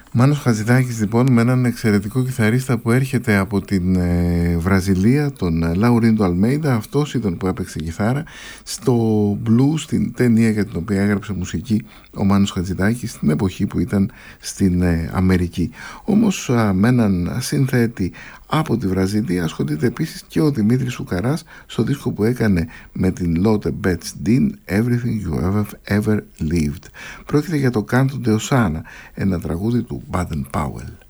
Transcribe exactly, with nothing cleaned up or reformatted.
Μάνος Χατζηδάκης λοιπόν, με έναν εξαιρετικό κιθαρίστα που έρχεται από την ε, Βραζιλία, τον Λαουρίντο Αλμέιντα. Αυτός ήταν που έπαιξε κιθάρα στο blues, στην ταινία για την οποία έγραψε μουσική ο Μάνος Χατζηδάκης στην εποχή που ήταν στην ε, Αμερική. Όμως α, με έναν συνθέτη από τη Βραζιλία ασχολείται επίσης και ο Δημήτρης Σουκαράς στο δίσκο που έκανε με την Lotte Betts Dean, Everything You Ever, Ever Lived. Πρόκειται για το Canto de Osana, ένα τραγούδι του Baden Powell.